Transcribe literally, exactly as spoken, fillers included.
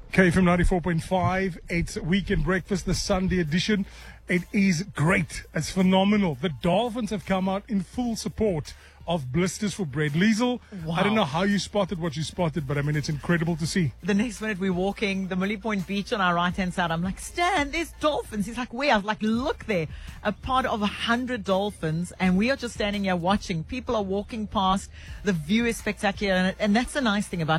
K F M ninety-four point five, it's Weekend Breakfast, the Sunday edition. It is great. It's phenomenal. The Dolphins have come out in full support of Blisters for Bread. Liesel, Wow. I don't know how you spotted what you spotted, but I mean, it's incredible to see. The next minute we're walking the Millie Point Beach on our right-hand side. I'm like, Stan, there's dolphins. He's like, where? I was like, look there. A part of a hundred dolphins, and we are just standing here watching. People are walking past. The view is spectacular, and, and that's the nice thing about